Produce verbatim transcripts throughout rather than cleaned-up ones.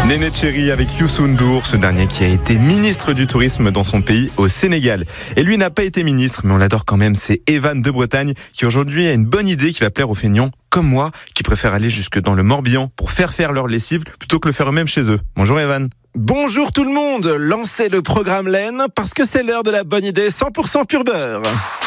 Néné Tchéri avec Youssou N'Dour, ce dernier qui a été ministre du tourisme dans son pays au Sénégal. Et lui n'a pas été ministre, mais on l'adore quand même, c'est Evan de Bretagne qui aujourd'hui a une bonne idée qui va plaire aux feignants comme moi, qui préfèrent aller jusque dans le Morbihan pour faire faire leur lessive plutôt que le faire eux-mêmes chez eux. Bonjour Evan. Bonjour tout le monde, lancez le programme Laine parce que c'est l'heure de la bonne idée cent pour cent pur beurre.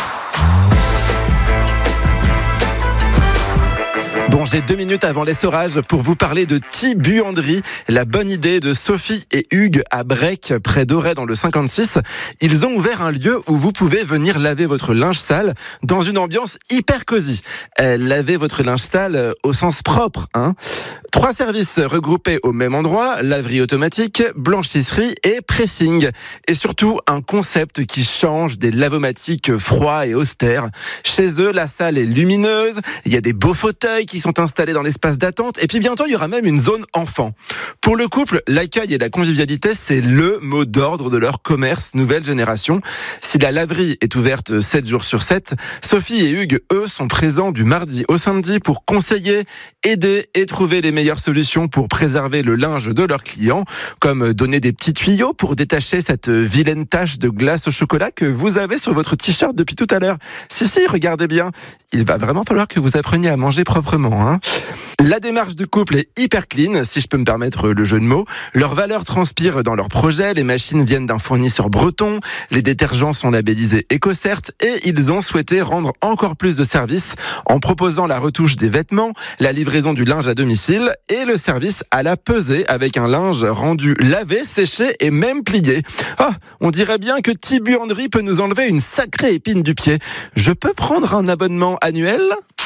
Bon, j'ai deux minutes avant l'essorage pour vous parler de Ti-Buanderie, la bonne idée de Sophie et Hugues à Brec, près d'Auray dans le cinquante-six. Ils ont ouvert un lieu où vous pouvez venir laver votre linge sale dans une ambiance hyper cosy. Euh, laver votre linge sale au sens propre, hein. Trois services regroupés au même endroit, laverie automatique, blanchisserie et pressing. Et surtout, un concept qui change des lavomatiques froids et austères. Chez eux, la salle est lumineuse, il y a des beaux fauteuils qui sont installés dans l'espace d'attente et puis bientôt il y aura même une zone enfant. Pour le couple, l'accueil et la convivialité, c'est le mot d'ordre de leur commerce nouvelle génération. Si la laverie est ouverte sept jours sur sept, Sophie et Hugues, eux, sont présents du mardi au samedi pour conseiller, aider et trouver les meilleures solutions pour préserver le linge de leurs clients, comme donner des petits tuyaux pour détacher cette vilaine tache de glace au chocolat que vous avez sur votre t-shirt depuis tout à l'heure. Si, si, regardez bien, il va vraiment falloir que vous appreniez à manger proprement. Hein. La démarche du couple est hyper clean, si je peux me permettre le jeu de mots. Leurs valeurs transpirent dans leurs projets, les machines viennent d'un fournisseur breton, les détergents sont labellisés EcoCert et ils ont souhaité rendre encore plus de services en proposant la retouche des vêtements, la livraison du linge à domicile et le service à la pesée avec un linge rendu lavé, séché et même plié. Ah, on dirait bien que Ti-Buanderie peut nous enlever une sacrée épine du pied. Je peux prendre un abonnement annuel ?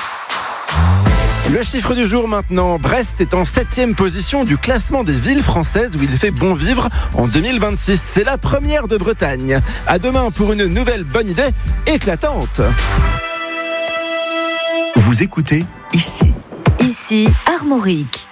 Le chiffre du jour maintenant, Brest est en septième position du classement des villes françaises où il fait bon vivre en deux mille vingt-six. C'est la première de Bretagne. À demain pour une nouvelle bonne idée éclatante. Vous écoutez ici. Ici, Armorique.